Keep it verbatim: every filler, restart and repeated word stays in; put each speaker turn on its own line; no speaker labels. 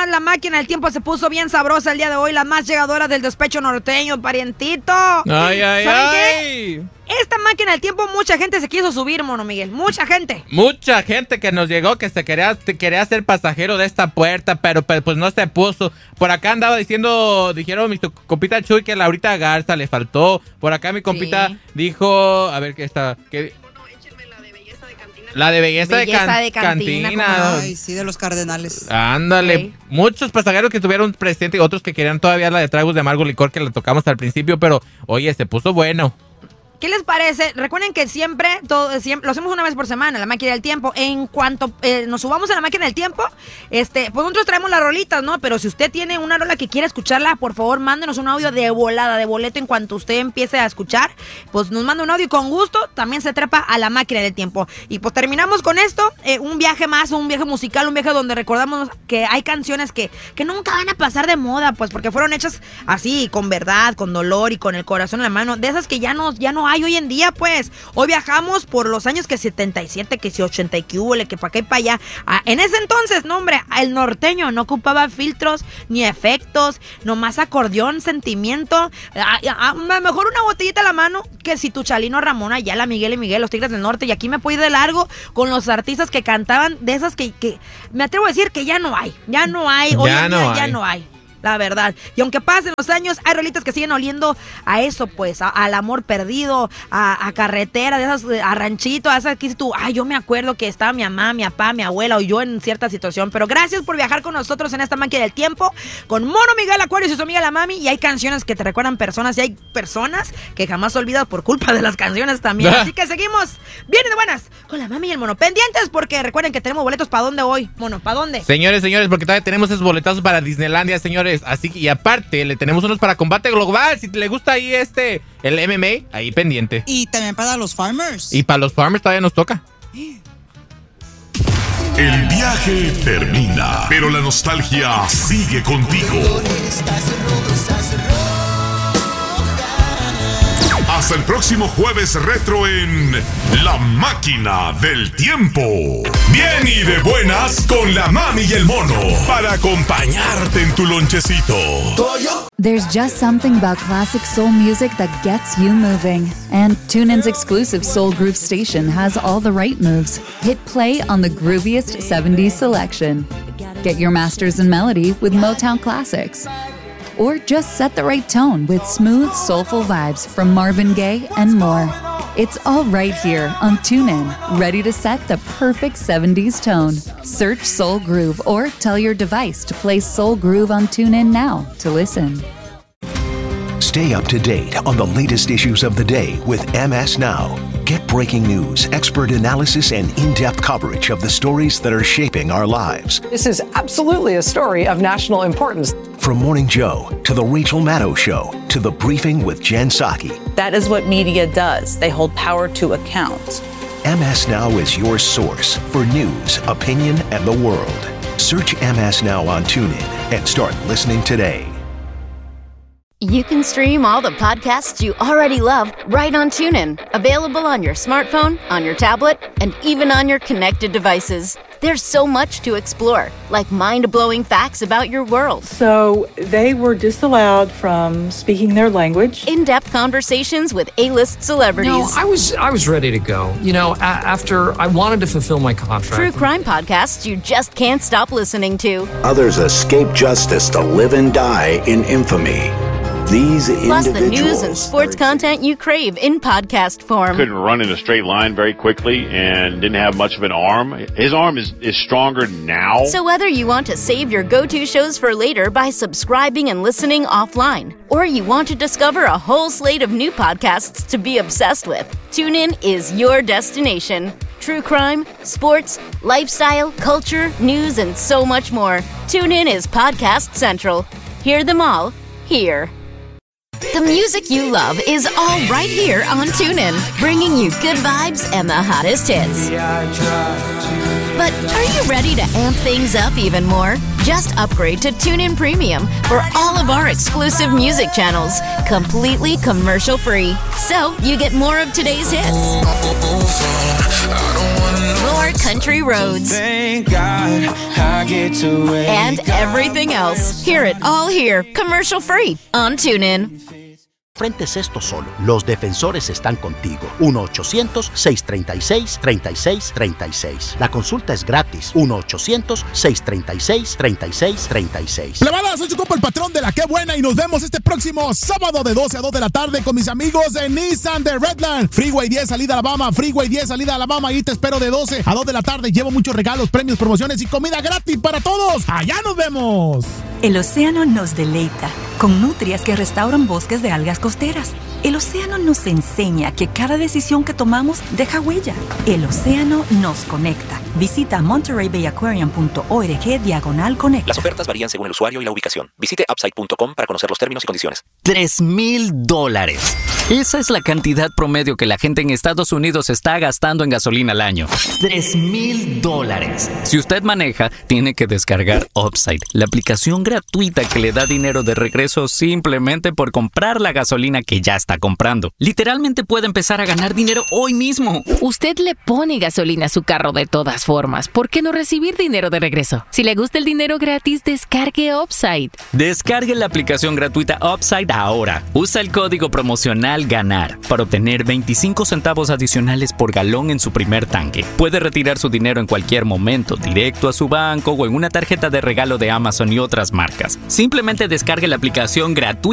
nomás, la máquina del tiempo se puso bien sabrosa el día de hoy, la más llegadora del despecho norteño, parientito.
Ay, ay,
¿Saben
ay.
qué? Esta máquina del tiempo, mucha gente se quiso subir, mono Miguel, mucha gente.
Mucha gente que nos llegó que se quería, quería ser pasajero de esta puerta, pero, pero pues no se puso. Por acá andaba diciendo, dijeron mi compita Chuy que Laurita Garza le faltó. Por acá mi compita
Sí.
dijo, a ver qué está, qué... La de belleza,
Belleza
de, can-
de cantina,
cantina.
Ay, sí, de los Cardenales.
Ándale.
Sí.
Muchos pasajeros que estuvieron presentes y otros que querían todavía la de tragos de amargo licor que la tocamos al principio, pero oye, se puso bueno.
¿Qué les parece? Recuerden que siempre, todo, siempre lo hacemos una vez por semana, la máquina del tiempo. En cuanto eh, nos subamos a la máquina del tiempo, este, pues nosotros traemos las rolitas, ¿no? Pero si usted tiene una rola que quiera escucharla, por favor, mándenos un audio de volada, de boleto. En cuanto usted empiece a escuchar, pues nos manda un audio y con gusto también se trepa a la máquina del tiempo. Y pues terminamos con esto, eh, un viaje más, un viaje musical, un viaje donde recordamos que hay canciones que, que nunca van a pasar de moda, pues porque fueron hechas así, con verdad, con dolor y con el corazón en la mano. De esas que ya no, ya no hay hoy en día, pues. Hoy viajamos por los años que setenta y siete, que si ochenta y que hubo, que para acá y para allá. Ah, en ese entonces, no hombre, el norteño no ocupaba filtros ni efectos, nomás acordeón, sentimiento. A, a, a mejor una botellita a la mano que si tu Chalino Ramón, Ayala, Miguel y Miguel, los Tigres del Norte. Y aquí me puedo ir de largo con los artistas que cantaban de esas que, que me atrevo a decir que ya no hay. Ya no hay. Hoy
Ya
en día
no
ya
hay.
no hay. La verdad. Y aunque pasen los años, hay rolitas que siguen oliendo a eso, pues, a- al amor perdido, a, a carretera, de esas, a ranchito, a esas que dices tú, ay, yo me acuerdo que estaba mi mamá, mi papá, mi abuela o yo en cierta situación. Pero gracias por viajar con nosotros en esta máquina del tiempo, con Mono Miguel Acuarios y su amiga la Mami. Y hay canciones que te recuerdan personas y hay personas que jamás olvidas por culpa de las canciones también. Así que seguimos bien y de buenas con la Mami y el Mono. Pendientes porque recuerden que tenemos boletos para dónde hoy, Mono, ¿para dónde?
Señores, señores, porque todavía tenemos esos boletazos para Disneylandia, señores. Así que, y aparte, le tenemos unos para Combate Global. Si le gusta ahí este, el M M A, ahí pendiente.
Y también para los farmers.
Y para los farmers todavía nos toca.
El viaje termina, pero la nostalgia sigue contigo. Hasta el próximo jueves retro en La Máquina del Tiempo. Bien y de buenas con la Mami y el Mono para acompañarte en tu lonchecito.
There's just something about classic soul music that gets you moving. And TuneIn's exclusive Soul Groove station has all the right moves. Hit play on the grooviest seventies selection. Get your masters in melody with Motown classics. Or just set the right tone with smooth, soulful vibes from Marvin Gaye and more. It's all right here on TuneIn, ready to set the perfect seventies tone. Search Soul Groove or tell your device to play Soul Groove on TuneIn now to listen.
Stay up to date on the latest issues of the day with M S Now. Get breaking news, expert analysis, and in-depth coverage of the stories that are shaping our lives.
This is absolutely a story of national importance.
From Morning Joe to The Rachel Maddow Show to The Briefing with Jen Psaki.
That is what media does. They hold power to account.
M S Now is your source for news, opinion, and the world. Search M S Now on TuneIn and start listening today.
You can stream all the podcasts you already love right on TuneIn. Available on your smartphone, on your tablet, and even on your connected devices. There's so much to explore, like mind-blowing facts about your world.
So they were disallowed from speaking their language.
In-depth conversations with A-list celebrities.
No, I was I was ready to go. You know, a- after I wanted to fulfill my contract.
True crime podcasts you just can't stop listening to.
Others escape justice to live and die in infamy. These
Plus the
individuals.
news and sports content you crave in podcast form.
Couldn't run in a straight line very quickly and didn't have much of an arm. His arm is, is stronger now.
So whether you want to save your go-to shows for later by subscribing and listening offline, or you want to discover a whole slate of new podcasts to be obsessed with, TuneIn is your destination. True crime, sports, lifestyle, culture, news, and so much more. TuneIn is Podcast Central. Hear them all here. The music you love is all right here on TuneIn, bringing you good vibes and the hottest hits.
I tried to
But are you ready to amp things up even more? Just upgrade to TuneIn Premium for all of our exclusive music channels, completely commercial-free. So you get more of today's hits, more country roads,
Thank God I get to wake
and everything else. Hear it all here, commercial-free on TuneIn.
Frentes esto solo. Los defensores están contigo. uno ochocientos, seiscientos treinta y seis, treinta y seis treinta y seis. La consulta es gratis. uno ochocientos, seiscientos treinta y seis, treinta y seis treinta y seis.
Levada, soy Chucopo, el patrón de la Qué Buena, y nos vemos este próximo sábado de doce a dos de la tarde con mis amigos de Nissan de Redland. Freeway diez, salida Alabama. Freeway diez, salida Alabama. Ahí te espero de doce a dos de la tarde. Llevo muchos regalos, premios, promociones y comida gratis para todos. ¡Allá nos vemos!
El océano nos deleita con nutrias que restauran bosques de algas costeras. El océano nos enseña que cada decisión que tomamos deja huella. El océano nos conecta. Visita monterey bay aquarium punto org diagonal conecta.
Las ofertas varían según el usuario y la ubicación. Visite upside punto com para conocer los términos y condiciones.
Tres mil dólares. Esa es la cantidad promedio que la gente en Estados Unidos está gastando en gasolina al año. Tres mil dólares. Si usted maneja, tiene que descargar Upside, la aplicación gratuita que le da dinero de regreso simplemente por comprar la gasolina que ya está comprando. Literalmente puede empezar a ganar dinero hoy mismo.
Usted le pone gasolina a su carro de todas formas. ¿Por qué no recibir dinero de regreso? Si le gusta el dinero gratis, descargue Upside.
Descargue la aplicación gratuita Upside ahora. Usa el código promocional GANAR para obtener veinticinco centavos adicionales por galón en su primer tanque. Puede retirar su dinero en cualquier momento, directo a su banco o en una tarjeta de regalo de Amazon y otras marcas. Simplemente descargue la aplicación gratuita